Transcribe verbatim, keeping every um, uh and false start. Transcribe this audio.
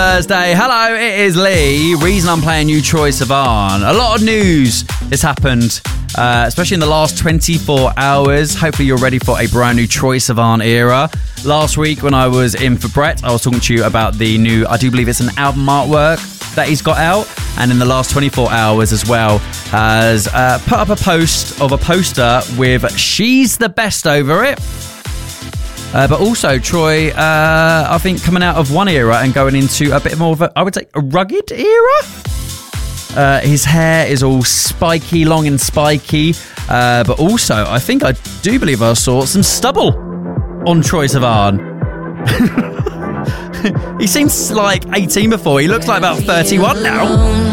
Thursday. Hello, it is Lee. Reason I'm playing you Troye Sivan. A lot of news has happened, uh, especially in the last twenty-four hours. Hopefully you're ready for a brand new Troye Sivan era. Last week when I was in for Brett, I was talking to you about the new, I do believe it's an album artwork that he's got out. And in the last twenty-four hours as well, has uh, put up a post of a poster with She's the Best over it. Uh, but also, Troye, uh, I think, coming out of one era and going into a bit more of a, I would say, a rugged era. Uh, his hair is all spiky, long and spiky. Uh, but also, I think I do believe I saw some stubble on Troye Sivan. He seems like eighteen before. He looks like about thirty-one now.